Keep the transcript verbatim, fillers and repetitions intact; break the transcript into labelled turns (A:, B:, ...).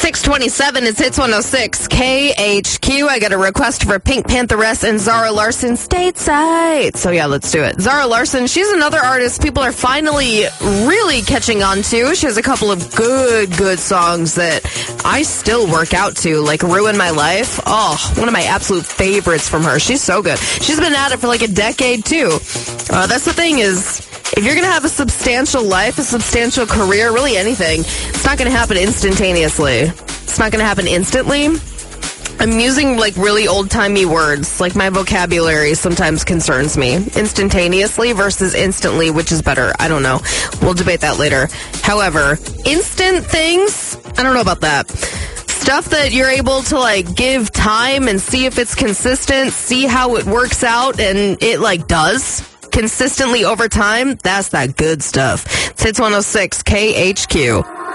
A: six twenty-seven, it's Hits one oh six K H Q. I got a request for Pink Pantheress and Zara Larsson, Stateside. So yeah, let's do it. Zara Larsson, she's another artist people are finally really catching on to. She has a couple of good, good songs that I still work out to, like Ruin My Life. Oh, one of my absolute favorites from her. She's so good. She's been at it for like a decade too. Uh, that's the thing is, if you're going to have a substantial life, a substantial career, really anything, it's not going to happen instantaneously. It's not going to happen instantly. I'm using, like, really old-timey words. Like, my vocabulary sometimes concerns me. Instantaneously versus instantly, which is better. I don't know. We'll debate that later. However, instant things, I don't know about that. Stuff that you're able to, like, give time and see if it's consistent, see how it works out, and it, like, does consistently over time, that's that good stuff. It's Hits one oh six K H Q.